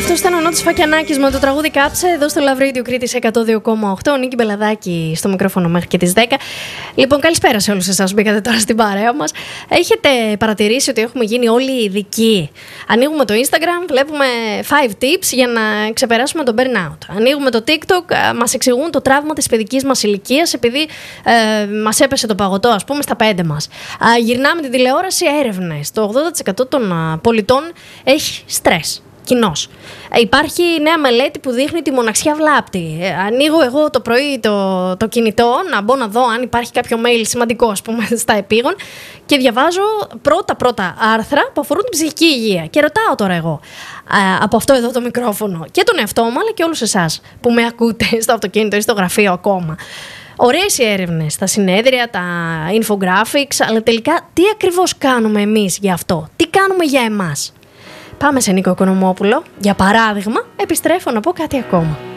Αυτό ήταν ο Νότης Φακιανάκης με το τραγούδι Κάψε εδώ στο Love Radio Κρήτης 102,8. Ο Νίκη Μπελαδάκη στο μικρόφωνο μέχρι και τις 10. Λοιπόν, καλησπέρα σε όλους εσάς που μπήκατε τώρα στην παρέα μας. Έχετε παρατηρήσει ότι έχουμε γίνει όλοι ειδικοί? Ανοίγουμε το Instagram, βλέπουμε 5 tips για να ξεπεράσουμε το burnout. Ανοίγουμε το TikTok, μας εξηγούν το τραύμα της παιδικής μας ηλικίας επειδή μας έπεσε το παγωτό, ας πούμε, στα 5 μας. Γυρνάμε την τηλεόραση, έρευνες. Το 80% των πολιτών έχει στρες. Κοινώς. Υπάρχει νέα μελέτη που δείχνει τη μοναξιά βλάπτει. Ανοίγω εγώ το πρωί το κινητό να μπω να δω αν υπάρχει κάποιο mail σημαντικό, ας πούμε, στα επίγον και διαβάζω πρώτα άρθρα που αφορούν την ψυχική υγεία. Και ρωτάω τώρα εγώ από αυτό εδώ το μικρόφωνο και τον εαυτό μου, αλλά και όλους εσάς που με ακούτε στο αυτοκίνητο ή στο γραφείο ακόμα. Ωραίες οι έρευνες, τα συνέδρια, τα infographics, αλλά τελικά τι ακριβώς κάνουμε εμείς για αυτό? Τι κάνουμε για εμάς? Πάμε σε Νίκο Οικονομόπουλο. Για παράδειγμα, επιστρέφω να πω κάτι ακόμα.